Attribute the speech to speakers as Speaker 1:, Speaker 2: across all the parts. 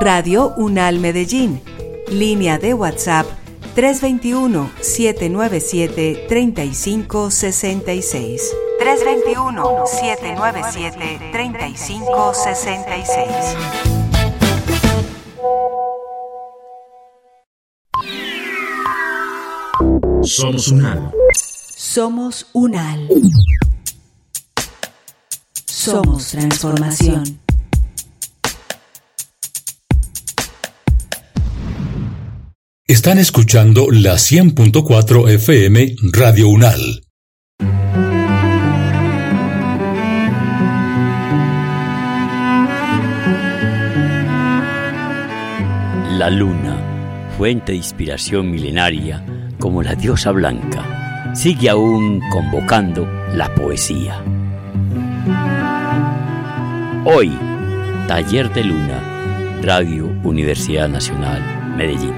Speaker 1: Radio UNAL Medellín. Línea de WhatsApp 321-797-3566. 321-797-3566.
Speaker 2: Somos UNAL.
Speaker 1: Somos UNAL. Somos transformación.
Speaker 2: Están escuchando la 100.4 FM Radio UNAL.
Speaker 3: La luna, fuente de inspiración milenaria como la diosa blanca, sigue aún convocando la poesía. Hoy, Taller de Luna, Radio Universidad Nacional, Medellín.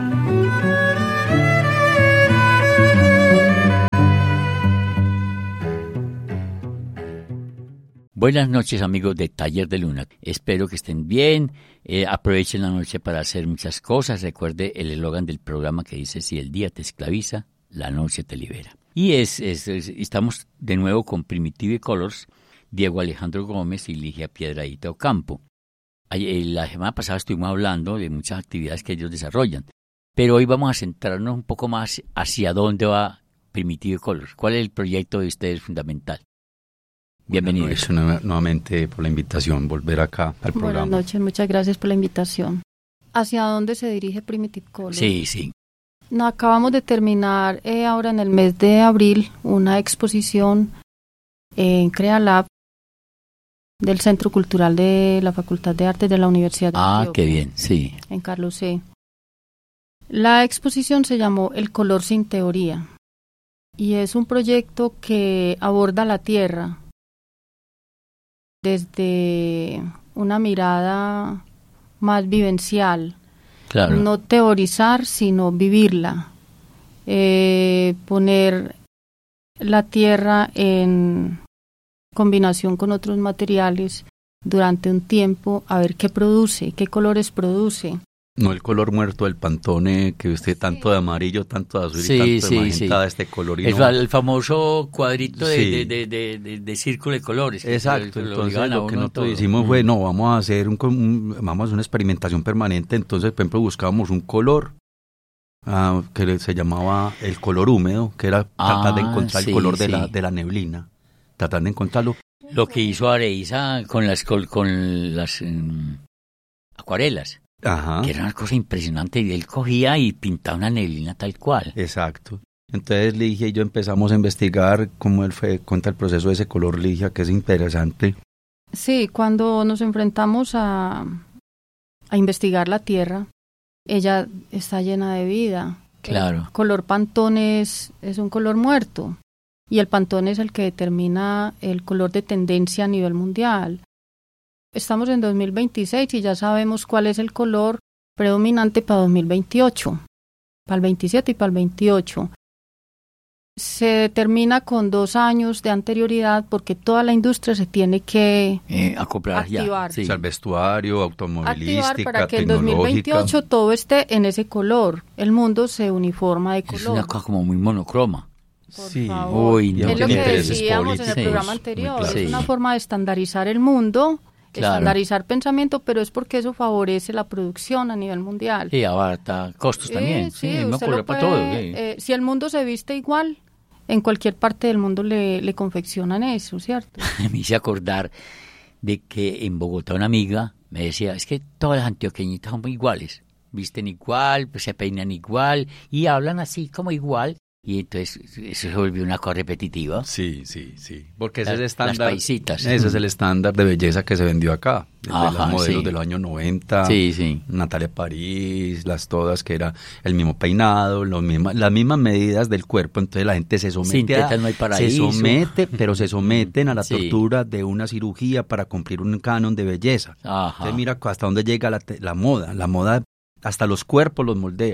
Speaker 3: Buenas noches, amigos de Taller de Luna. Espero que estén bien. Aprovechen la noche para hacer muchas cosas. Recuerde el eslogan del programa que dice: si el día te esclaviza, la noche te libera. Y estamos de nuevo con Primitive Colors, Diego Alejandro Gómez y Ligia Piedrahíta Ocampo. La semana pasada estuvimos hablando de muchas actividades que ellos desarrollan, pero hoy vamos a centrarnos un poco más hacia dónde va Primitive Colors. ¿Cuál es el proyecto de ustedes fundamental? Bienvenidos.
Speaker 4: Nuevamente por la invitación, volver acá al programa.
Speaker 5: Buenas noches, muchas gracias por la invitación. ¿Hacia dónde se dirige Primitive Colors?
Speaker 3: Sí.
Speaker 5: Acabamos de terminar ahora en el mes de abril una exposición en CreaLab del Centro Cultural de la Facultad de Artes de la Universidad de Antioquia.
Speaker 3: Qué bien, sí.
Speaker 5: En Carlos C. La exposición se llamó El color sin teoría y es un proyecto que aborda la tierra desde una mirada más vivencial,
Speaker 3: claro.
Speaker 5: No teorizar, sino vivirla, poner la tierra en combinación con otros materiales durante un tiempo, a ver qué produce, qué colores produce.
Speaker 4: No el color muerto del Pantone, que usted tanto de amarillo, tanto de azul y tanto de magenta, este color.
Speaker 3: El famoso cuadrito de círculo de colores.
Speaker 4: Exacto, entonces lo que nosotros hicimos fue, vamos a hacer una experimentación permanente. Entonces, por ejemplo, buscábamos un color que se llamaba el color húmedo, que era tratar de encontrar el color de la neblina, tratar de encontrarlo.
Speaker 3: Lo que hizo Areiza con las acuarelas.
Speaker 4: Ajá.
Speaker 3: Que era una cosa impresionante, y él cogía y pintaba una neblina tal cual.
Speaker 4: Exacto. Entonces Ligia y yo empezamos a investigar cómo él fue contra el proceso de ese color, Ligia, que es interesante.
Speaker 5: Sí, cuando nos enfrentamos a investigar la tierra, ella está llena de vida.
Speaker 3: Claro.
Speaker 5: El color Pantone es un color muerto, y el Pantone es el que determina el color de tendencia a nivel mundial. Estamos en 2026 y ya sabemos cuál es el color predominante para 2028, para el 27 y para el 28. Se determina con 2 años de anterioridad porque toda la industria se tiene que
Speaker 3: acoplar
Speaker 5: activar.
Speaker 3: Ya. Sí.
Speaker 4: O sea, el vestuario, automovilística,
Speaker 5: activar para que en
Speaker 4: tecnológica.
Speaker 5: 2028 todo esté en ese color. El mundo se uniforma de color.
Speaker 3: Es una cosa como muy monocroma.
Speaker 5: Por
Speaker 4: sí,
Speaker 5: favor.
Speaker 3: Uy, no,
Speaker 5: es lo que
Speaker 4: intereses
Speaker 5: decíamos en el
Speaker 4: políticos,
Speaker 5: programa anterior.
Speaker 4: muy claro.
Speaker 5: Es una forma de estandarizar el mundo,
Speaker 3: claro.
Speaker 5: Estandarizar pensamiento, pero es porque eso favorece la producción a nivel mundial.
Speaker 3: Y abarata costos también.
Speaker 5: Sí,
Speaker 3: me
Speaker 5: usted
Speaker 3: acuerdo
Speaker 5: lo
Speaker 3: para
Speaker 5: puede,
Speaker 3: todo.
Speaker 5: si el mundo se viste igual, en cualquier parte del mundo le confeccionan eso, ¿cierto?
Speaker 3: Me hice acordar de que en Bogotá una amiga me decía, es que todas las antioqueñitas son iguales, visten igual, pues se peinan igual y hablan así como igual. Y entonces eso se volvió una cosa repetitiva.
Speaker 4: Sí, porque ese es el estándar.
Speaker 3: Las paisitas.
Speaker 4: Ese es el estándar de belleza que se vendió acá. Desde los modelos de los años 90.
Speaker 3: Sí.
Speaker 4: Natalia París, todas que era el mismo peinado, las mismas medidas del cuerpo. Entonces la gente se somete.
Speaker 3: Sin tetas no hay paraíso.
Speaker 4: Se someten a la tortura de una cirugía para cumplir un canon de belleza.
Speaker 3: Ajá.
Speaker 4: Entonces mira hasta dónde llega la moda. La moda hasta los cuerpos los moldea.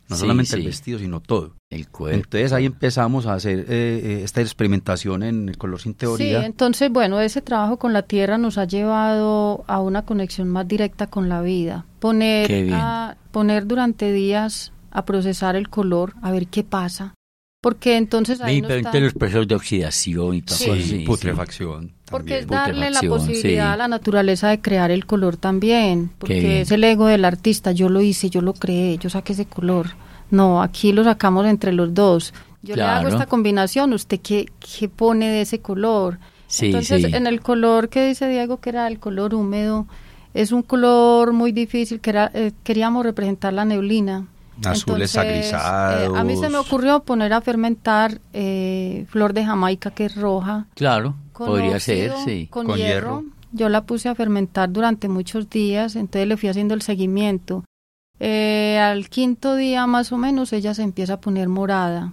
Speaker 4: no solamente el vestido, sino todo.
Speaker 3: El cuerpo.
Speaker 4: Entonces ahí empezamos a hacer esta experimentación en el color sin teoría.
Speaker 5: Sí, entonces, bueno, ese trabajo con la tierra nos ha llevado a una conexión más directa con la vida. Poner durante días a procesar el color, a ver qué pasa. Porque entonces ahí
Speaker 3: los procesos de oxidación y todo eso.
Speaker 4: Sí, putrefacción.
Speaker 5: Porque es darle la posibilidad a la naturaleza de crear el color también. Porque es el ego del artista. Yo lo hice, yo lo creé, yo saqué ese color. No, aquí lo sacamos entre los dos. Yo le hago esta combinación, ¿usted qué pone de ese color? Entonces, en el color que dice Diego, que era el color húmedo, es un color muy difícil, que queríamos representar la neblina.
Speaker 4: Azules agrisados.
Speaker 5: A mí se me ocurrió poner a fermentar flor de Jamaica, que es roja.
Speaker 3: Claro, podría ser, sí.
Speaker 5: Con hierro. Yo la puse a fermentar durante muchos días, entonces le fui haciendo el seguimiento. Al quinto día más o menos ella se empieza a poner morada.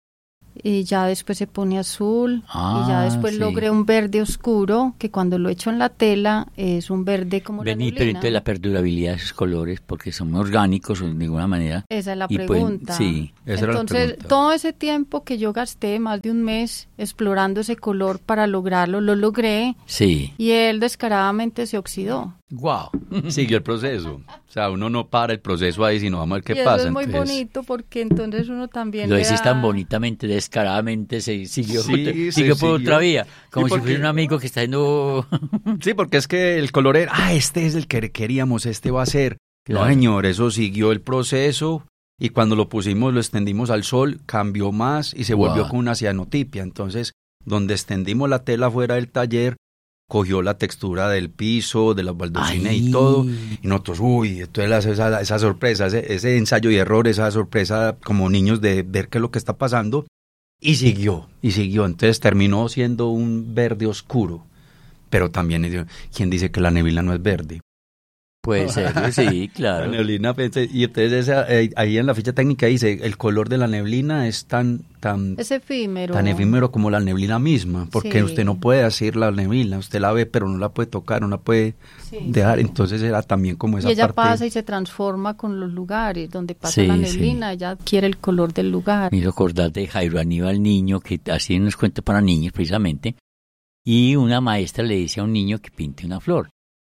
Speaker 5: Y ya después se pone azul, y ya después logré un verde oscuro, que cuando lo echo en la tela es un verde como la neblina.
Speaker 3: Pero entonces la perdurabilidad de esos colores, porque son muy orgánicos de ninguna manera.
Speaker 5: Esa es la pregunta. Entonces, todo ese tiempo que yo gasté, más de un mes, explorando ese color para lograrlo, lo logré.
Speaker 3: Sí.
Speaker 5: Y él descaradamente se oxidó.
Speaker 3: Wow.
Speaker 4: Siguió el proceso. O sea, uno no para el proceso ahí, sino vamos a ver qué
Speaker 5: y
Speaker 4: pasa.
Speaker 5: Eso es muy bonito, porque entonces uno también
Speaker 3: lo decís tan bonitamente, descaradamente, siguió por otra vía, como si fuera un amigo que está yendo...
Speaker 4: Sí, porque es que el color era, este es el que queríamos, este va a ser. Claro. No, señor, eso siguió el proceso, y cuando lo pusimos, lo extendimos al sol, cambió más y se volvió con una cianotipia. Entonces, donde extendimos la tela fuera del taller, cogió la textura del piso, de las baldosines y todo, y nosotros, entonces esa sorpresa, ese ensayo y error, esa sorpresa como niños de ver qué es lo que está pasando, y siguió, entonces terminó siendo un verde oscuro, pero también, ¿quién dice que la neblina no es verde?
Speaker 3: Puede ser, sí, claro.
Speaker 4: La neblina, y entonces ahí en la ficha técnica dice, el color de la neblina es es efímero. Tan efímero como la neblina misma, porque usted no puede decir la neblina, usted la ve, pero no la puede tocar, no la puede dejar, entonces era también como esa parte.
Speaker 5: Y ella pasa y se transforma con los lugares donde pasa la neblina, ella adquiere el color del lugar.
Speaker 3: Me hizo acordar de Jairo Aníbal Niño, que así nos cuenta para niños precisamente, y una maestra le dice a un niño que pinte una flor.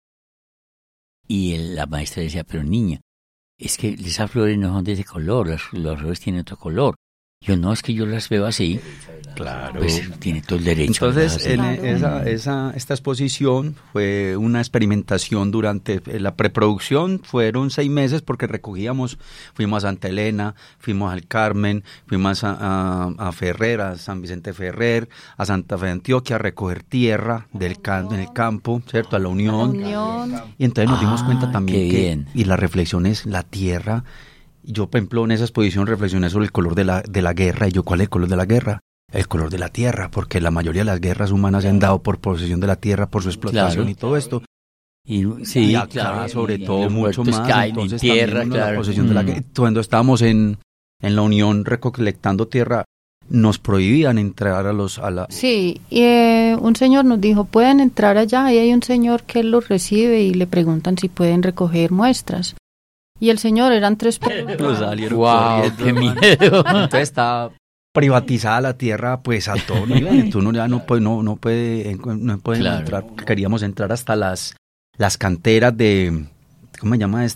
Speaker 3: Y la maestra decía, pero niña, es que esas flores no son de ese color, las flores tienen otro color. Yo, no, es que yo las veo así.
Speaker 4: Claro.
Speaker 3: Pues tiene todo el derecho.
Speaker 4: Entonces, esta exposición fue una experimentación durante la preproducción. Fueron 6 meses porque fuimos a Santa Elena, fuimos al Carmen, fuimos a Ferrer, a San Vicente Ferrer, a Santa Fe de Antioquia, a recoger tierra en el campo, ¿cierto? A la Unión. Y entonces nos dimos cuenta también que, y la reflexión es la tierra. Yo, por ejemplo, en esa exposición reflexioné sobre el color de la guerra. Y yo, ¿cuál es el color de la guerra? El color de la tierra, porque la mayoría de las guerras humanas se han dado por posesión de la tierra, por su explotación y todo esto. Y acá, sobre todo, mucho más. Entonces, tierra, la posesión de la guerra. Cuando estábamos en la Unión recolectando tierra, nos prohibían entrar
Speaker 5: Sí, y un señor nos dijo, pueden entrar allá, y hay un señor que los recibe y le preguntan si pueden recoger muestras. Y el señor, eran 3 perros.
Speaker 3: ¡Wow! ¡Qué miedo!
Speaker 4: Entonces está privatizada la tierra, pues a todo nivel. Entonces uno ya no puede entrar. Queríamos entrar hasta las canteras de, ¿cómo se llama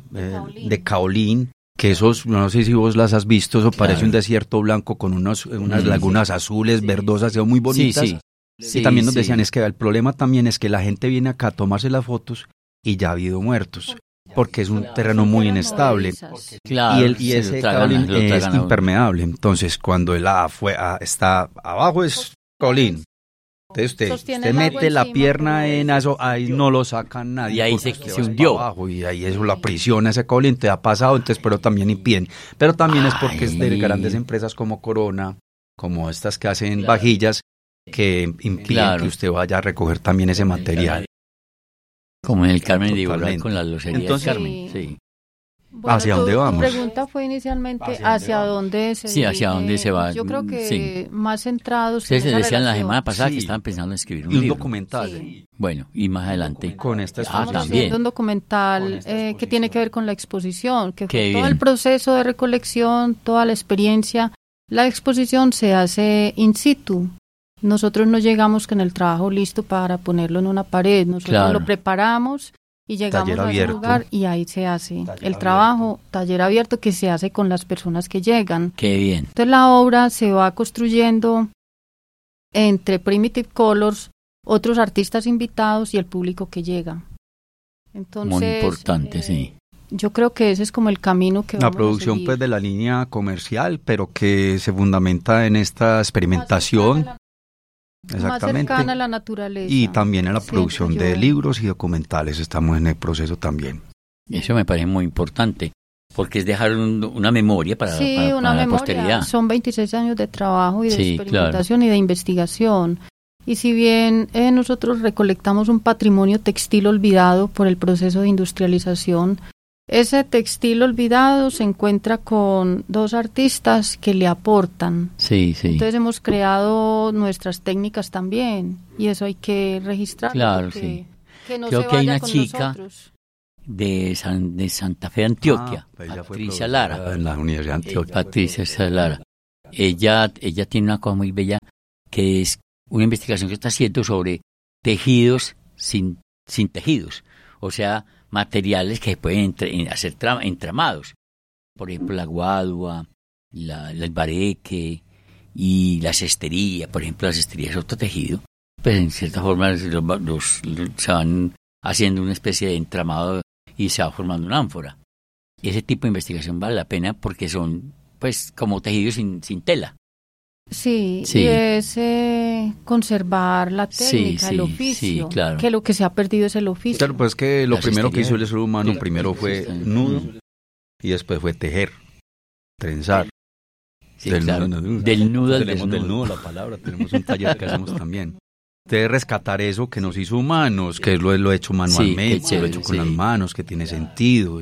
Speaker 4: de Caolín, que esos, no sé si vos las has visto, eso parece un desierto blanco con unas lagunas azules, verdosas, muy bonitas. Y también nos decían, es que el problema también es que la gente viene acá a tomarse las fotos y ya ha habido muertos. Porque es un terreno muy inestable.
Speaker 3: Claro,
Speaker 4: y ese caolín es impermeable. Entonces, cuando el está abajo es caolín. Entonces usted mete la pierna en eso, ahí no lo sacan nadie.
Speaker 3: Y ahí se hundió.
Speaker 4: Abajo, y ahí eso la prisiona ese caolín, te ha pasado, entonces, pero también impiden. Pero también es porque es de grandes empresas como Corona, como estas que hacen vajillas, que impiden que usted vaya a recoger también ese material.
Speaker 3: Como en el Carmen de Ibarra con la locería del Carmen, sí.
Speaker 5: Bueno,
Speaker 4: ¿hacia dónde vamos?
Speaker 5: Tu pregunta fue inicialmente hacia dónde se
Speaker 3: Sí, hacia dónde se va.
Speaker 5: Yo creo que
Speaker 3: sí.
Speaker 5: más centrados.
Speaker 3: Ustedes
Speaker 5: en esa
Speaker 3: decían la
Speaker 5: relación.
Speaker 3: semana pasada
Speaker 4: Sí.
Speaker 3: que estaban pensando en escribir un
Speaker 4: Y un
Speaker 3: libro.
Speaker 4: documental.
Speaker 5: Sí.
Speaker 3: Bueno, y más adelante.
Speaker 4: Con esta
Speaker 5: Estamos
Speaker 3: también.
Speaker 5: haciendo un documental que tiene que ver con la exposición, que
Speaker 3: Qué
Speaker 5: fue todo
Speaker 3: bien.
Speaker 5: el proceso de recolección, toda la experiencia. La exposición se hace in situ. Nosotros no llegamos con el trabajo listo para ponerlo en una pared. Nosotros
Speaker 3: Claro.
Speaker 5: lo preparamos y llegamos
Speaker 4: Taller
Speaker 5: a ese
Speaker 4: abierto.
Speaker 5: lugar y ahí se hace el trabajo, taller abierto que se hace con las personas que llegan.
Speaker 3: Qué bien.
Speaker 5: Entonces la obra se va construyendo entre Primitive Colors, otros artistas invitados y el público que llega. Entonces,
Speaker 3: Muy importante, sí.
Speaker 5: yo creo que ese es como el camino que
Speaker 4: La
Speaker 5: vamos a
Speaker 4: producción
Speaker 5: seguir.
Speaker 4: pues de la línea comercial, pero que se fundamenta en esta experimentación.
Speaker 5: Más cercana a la naturaleza.
Speaker 4: Y también en la
Speaker 5: Siempre
Speaker 4: producción de
Speaker 5: yo-
Speaker 4: libros y documentales, estamos en el proceso también.
Speaker 3: Eso me parece muy importante, porque es dejar una memoria para,
Speaker 5: Sí,
Speaker 3: para
Speaker 5: una
Speaker 3: la
Speaker 5: memoria.
Speaker 3: posteridad.
Speaker 5: Son 26 años de trabajo y de
Speaker 3: Sí,
Speaker 5: experimentación y de investigación. Y si bien nosotros recolectamos un patrimonio textil olvidado por el proceso de industrialización, ese textil olvidado se encuentra con dos artistas que le aportan.
Speaker 3: Sí, sí.
Speaker 5: Entonces hemos creado nuestras técnicas también y eso hay que registrarlo.
Speaker 3: Claro,
Speaker 5: porque
Speaker 3: sí.
Speaker 5: que no
Speaker 3: Creo
Speaker 5: se
Speaker 3: que hay
Speaker 5: vaya
Speaker 3: una
Speaker 5: con
Speaker 3: chica
Speaker 5: nosotros.
Speaker 3: de Santa Fe, Antioquia,
Speaker 4: Ella fue
Speaker 3: Patricia
Speaker 4: profesora
Speaker 3: Lara.
Speaker 4: en la Universidad de Antioquia.
Speaker 3: Patricia Lara. Ella tiene una cosa muy bella, que es una investigación que está haciendo sobre tejidos sin tejidos. O sea, materiales que se pueden hacer entramados. Por ejemplo, la guadua, el bareque y la cestería. Por ejemplo, la cestería es otro tejido. Pues en cierta forma se van haciendo una especie de entramado y se va formando una ánfora. Ese tipo de investigación vale la pena porque son pues como tejidos sin tela.
Speaker 5: Sí,
Speaker 3: Sí.
Speaker 5: y es conservar la técnica,
Speaker 3: Sí,
Speaker 5: el
Speaker 3: sí,
Speaker 5: oficio,
Speaker 3: sí, claro.
Speaker 5: que lo que se ha perdido es el oficio.
Speaker 4: Claro, pues que lo
Speaker 3: La
Speaker 4: primero que hizo
Speaker 3: cestería.
Speaker 4: el ser humano,
Speaker 3: Sí,
Speaker 4: primero fue
Speaker 3: sí,
Speaker 4: nudo y después fue tejer, trenzar.
Speaker 3: Sí, claro.
Speaker 4: nudo.
Speaker 3: Del nudo al
Speaker 4: Tenemos del
Speaker 3: desnudo.
Speaker 4: nudo la palabra, tenemos un taller que hacemos también. De rescatar eso que nos hizo humanos, que lo he hecho manualmente,
Speaker 3: qué
Speaker 4: lo he
Speaker 3: chévere,
Speaker 4: hecho con
Speaker 3: sí.
Speaker 4: las manos, que tiene sentido.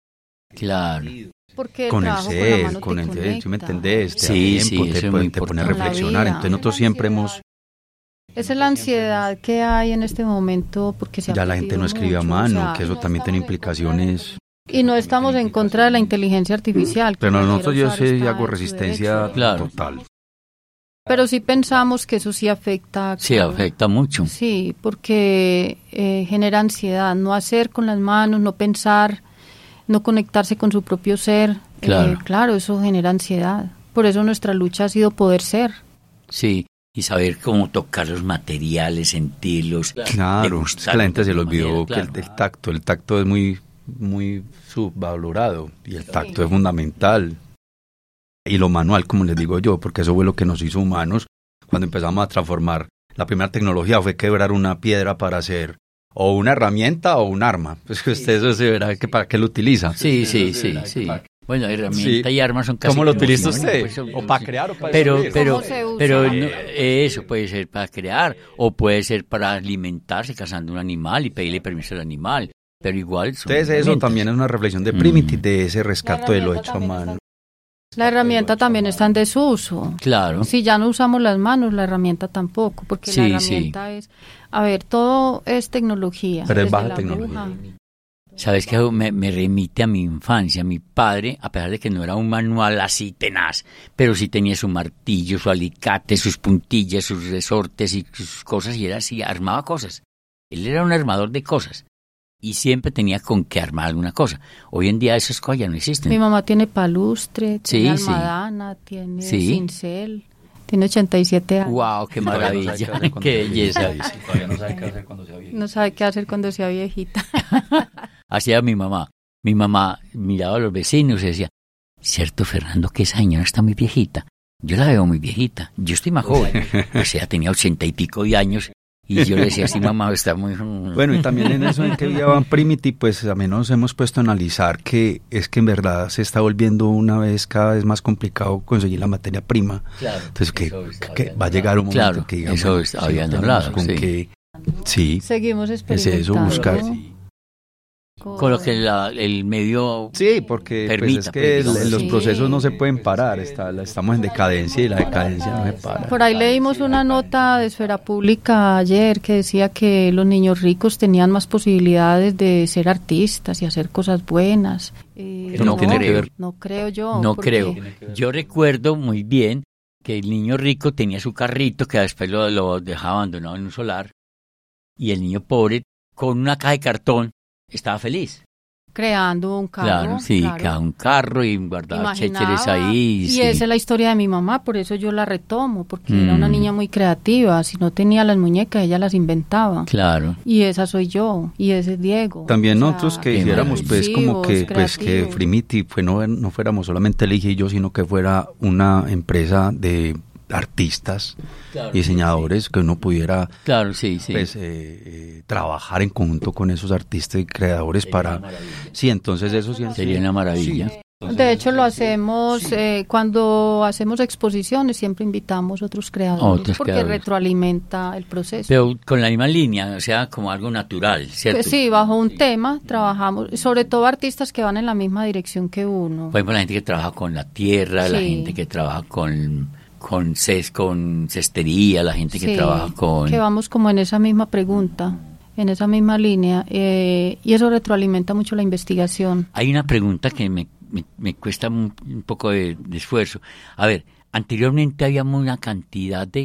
Speaker 3: Claro.
Speaker 5: Porque
Speaker 4: Con el
Speaker 5: trabajo la
Speaker 4: ser,
Speaker 5: mano
Speaker 4: con
Speaker 5: te
Speaker 4: el ser, ¿sí me
Speaker 5: conecta.
Speaker 4: entendés? Te da
Speaker 3: Sí, sí,
Speaker 4: tiempo,
Speaker 3: eso
Speaker 4: te
Speaker 3: es muy
Speaker 4: pone a
Speaker 3: importante.
Speaker 4: reflexionar.
Speaker 5: Con la vida.
Speaker 4: Entonces nosotros siempre hemos,
Speaker 5: Esa es la ansiedad que hay en este momento porque se ha
Speaker 4: ya la gente
Speaker 5: perdido
Speaker 4: no escribe a
Speaker 5: mucho,
Speaker 4: mano,
Speaker 5: o sea,
Speaker 4: que eso también tiene implicaciones.
Speaker 5: y no estamos en contra de la inteligencia artificial. que
Speaker 4: Pero
Speaker 5: cualquiera
Speaker 4: nosotros yo
Speaker 5: usar
Speaker 4: sí
Speaker 5: está
Speaker 4: hago
Speaker 5: en su
Speaker 4: resistencia
Speaker 5: derecho.
Speaker 3: Claro.
Speaker 4: total.
Speaker 5: Pero sí pensamos que eso sí afecta.
Speaker 3: Sí,
Speaker 5: claro.
Speaker 3: afecta mucho.
Speaker 5: Sí, porque genera ansiedad, no hacer con las manos, no pensar, no conectarse con su propio ser.
Speaker 3: Claro.
Speaker 5: Claro, eso genera ansiedad. Por eso nuestra lucha ha sido poder ser.
Speaker 3: Sí, y saber cómo tocar los materiales, sentirlos.
Speaker 4: Claro, es que la gente se le olvidó que
Speaker 3: claro.
Speaker 4: el tacto es muy subvalorado y el tacto es fundamental. Y lo manual, como les digo yo, porque eso fue lo que nos hizo humanos cuando empezamos a transformar. La primera tecnología fue quebrar una piedra para hacer o una herramienta o un arma. Pues que usted eso se verá que para qué lo utiliza.
Speaker 3: Sí. Bueno, herramienta
Speaker 4: Sí.
Speaker 3: y armas son casi
Speaker 4: ¿Cómo lo
Speaker 3: como
Speaker 4: utiliza
Speaker 3: sinónimos,
Speaker 4: usted?
Speaker 3: pues,
Speaker 4: ¿O para crear o para
Speaker 3: pero
Speaker 4: destruir?
Speaker 5: ¿Cómo se usa?
Speaker 3: pero no, eso puede ser para crear o puede ser para alimentarse cazando un animal y pedirle permiso al animal, pero igual son
Speaker 4: Entonces eso
Speaker 3: herramientas.
Speaker 4: también es una reflexión de Primitive, de ese rescate de lo hecho a mano.
Speaker 5: La herramienta también está en desuso.
Speaker 3: Claro.
Speaker 5: Si ya no usamos las manos, la herramienta tampoco, porque
Speaker 3: Sí,
Speaker 5: la herramienta es... A ver, todo es tecnología.
Speaker 4: Pero es
Speaker 5: desde
Speaker 4: baja
Speaker 5: la
Speaker 4: tecnología.
Speaker 5: aguja.
Speaker 3: ¿Sabes qué? Me remite a mi infancia. Mi padre, a pesar de que no era un manual así tenaz, pero sí tenía su martillo, su alicate, sus puntillas, sus resortes y sus cosas, y era así, armaba cosas. Él era un armador de cosas y siempre tenía con qué armar alguna cosa. Hoy en día esas cosas ya no existen.
Speaker 5: Mi mamá tiene palustre, tiene
Speaker 3: Sí, sí.
Speaker 5: almadana, tiene
Speaker 3: Sí.
Speaker 5: cincel, tiene 87 años.
Speaker 3: ¡Wow! ¡Qué maravilla! ¡Qué belleza!
Speaker 4: Todavía no sabe qué hacer cuando sea viejo.
Speaker 5: No sabe qué hacer cuando sea viejita.
Speaker 3: Hacía mi mamá. Mi mamá miraba a los vecinos y decía, cierto, Fernando, que esa señora está muy viejita. Yo la veo muy viejita. Yo estoy más joven. O sea, tenía 80 y pico de años. Y yo le decía, sí, mamá, está muy...
Speaker 4: Bueno, y también en eso en que vivían Primitive, pues también nos hemos puesto a analizar que es que en verdad se está volviendo cada vez más complicado conseguir la materia prima.
Speaker 3: Claro,
Speaker 4: Entonces que va a llegar un momento
Speaker 3: Claro,
Speaker 4: que digamos,
Speaker 3: eso
Speaker 4: sí,
Speaker 3: habían
Speaker 4: tenemos
Speaker 3: hablado,
Speaker 4: con
Speaker 3: sí.
Speaker 4: que sí,
Speaker 5: Seguimos
Speaker 4: es
Speaker 5: experimentando.
Speaker 4: eso, buscar
Speaker 3: con lo que el medio
Speaker 4: sí, porque
Speaker 3: permita,
Speaker 4: pues, es que
Speaker 3: pues,
Speaker 4: los
Speaker 5: sí.
Speaker 4: procesos no se pueden parar, estamos en decadencia y la decadencia no se para.
Speaker 5: Por ahí leímos una nota de Esfera Pública ayer que decía que los niños ricos tenían más posibilidades de ser artistas y hacer cosas buenas.
Speaker 3: No creo.
Speaker 5: No creo yo.
Speaker 3: No
Speaker 5: porque-
Speaker 3: creo. Yo recuerdo muy bien que el niño rico tenía su carrito que después lo dejaba abandonado en un solar y el niño pobre con una caja de cartón estaba feliz.
Speaker 5: Creando un carro.
Speaker 3: Claro, sí,
Speaker 5: claro.
Speaker 3: un carro y guardaba
Speaker 5: Imaginaba,
Speaker 3: chécheres ahí.
Speaker 5: y
Speaker 3: sí.
Speaker 5: esa es la historia de mi mamá, por eso yo la retomo, porque era una
Speaker 3: Mm.
Speaker 5: niña muy creativa. Si no tenía las muñecas, ella las inventaba.
Speaker 3: Claro.
Speaker 5: Y esa soy yo, y ese es Diego.
Speaker 4: También
Speaker 5: O sea,
Speaker 4: nosotros que
Speaker 3: qué
Speaker 4: hiciéramos pues como que
Speaker 5: impulsivos,
Speaker 4: que
Speaker 5: creativos.
Speaker 4: Frimiti no fuéramos solamente él y yo, sino que fuera una empresa de artistas,
Speaker 3: Claro,
Speaker 4: diseñadores, que uno pudiera
Speaker 3: Claro, sí, sí.
Speaker 4: pues trabajar en conjunto con esos artistas y creadores para sí, entonces eso sí
Speaker 3: Sería una maravilla.
Speaker 5: De hecho, lo hacemos cuando hacemos exposiciones, siempre invitamos otros creadores,
Speaker 3: Otros
Speaker 5: porque
Speaker 3: creadores.
Speaker 5: retroalimenta el proceso.
Speaker 3: Pero con la misma línea, o sea, como algo natural, ¿cierto?
Speaker 5: Sí, bajo un tema trabajamos, sobre todo artistas que van en la misma dirección que uno.
Speaker 3: Por ejemplo, la gente que trabaja con la tierra, la
Speaker 5: Sí.
Speaker 3: gente que trabaja con cestería, la gente que
Speaker 5: Sí,
Speaker 3: trabaja con...
Speaker 5: que vamos como en esa misma pregunta, en esa misma línea, y eso retroalimenta mucho la investigación.
Speaker 3: Hay una pregunta que me cuesta un poco de esfuerzo. A ver, anteriormente había una cantidad de